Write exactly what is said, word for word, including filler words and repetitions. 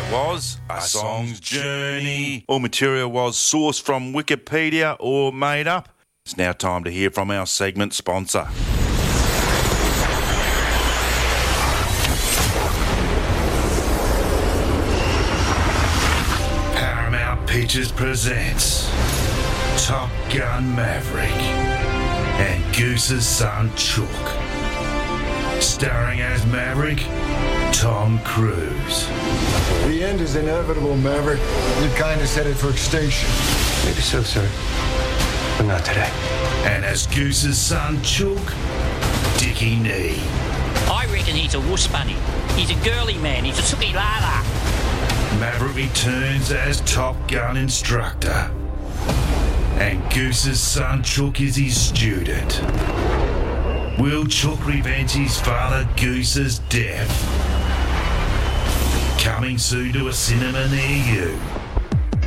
was a song's journey. All material was sourced from Wikipedia or made up. It's now time to hear from our segment sponsor. Paramount Pictures presents Top Gun Maverick and Goose's son Chook. Starring as Maverick, Tom Cruise. The end is inevitable, Maverick. You kind of set it for extinction. Maybe so, sir. But not today. And as Goose's son Chook, Dickie Nee. I reckon he's a wuss bunny. He's a girly man. He's a sookie lala. Maverick returns as Top Gun instructor. And Goose's son Chook is his student. Will Chook revenge his father Goose's death? Coming soon to a cinema near you.